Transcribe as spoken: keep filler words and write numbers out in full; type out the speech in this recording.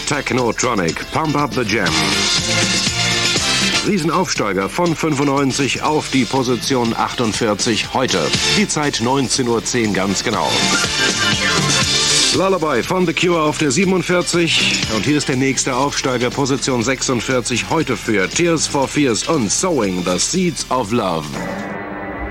Technotronic, Pump Up the Jam. Riesenaufsteiger von fünfundneunzig auf die Position achtundvierzig heute. Die Zeit neunzehn Uhr zehn ganz genau. Lullaby von The Cure auf der siebenundvierzig. Und hier ist der nächste Aufsteiger, Position sechsundvierzig heute für Tears for Fears und Sowing the Seeds of Love.